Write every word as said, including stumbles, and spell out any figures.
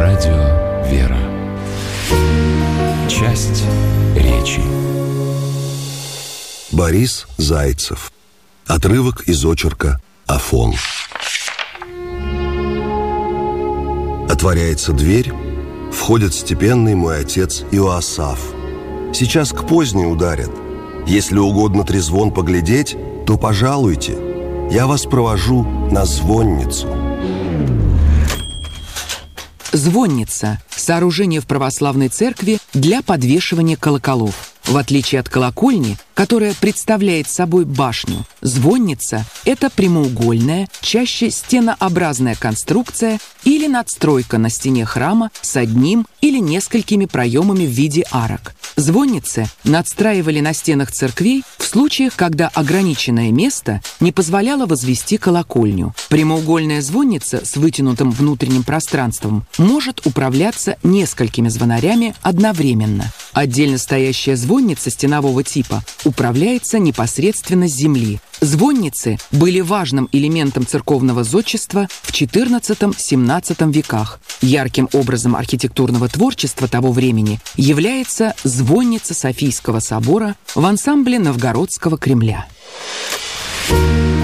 Радио «Вера». Часть речи. Борис Зайцев. Отрывок из очерка «Афон». Отворяется дверь, входит степенный мой отец Иоасаф. Сейчас к поздней ударят. Если угодно трезвон поглядеть, то пожалуйте, я вас провожу на звонницу. Звонница – сооружение в православной церкви для подвешивания колоколов. В отличие от колокольни, которая представляет собой башню, звонница – это прямоугольная, чаще стенообразная конструкция или надстройка на стене храма с одним или несколькими проемами в виде арок. Звонницы надстраивали на стенах церквей в случаях, когда ограниченное место не позволяло возвести колокольню. Прямоугольная звонница с вытянутым внутренним пространством может управляться несколькими звонарями одновременно. Отдельно стоящая звонница стенового типа управляется непосредственно с земли. Звонницы были важным элементом церковного зодчества в четырнадцатом-семнадцатом веках. Ярким образом архитектурного творчества того времени является звонница Софийского собора в ансамбле Новгородского Кремля.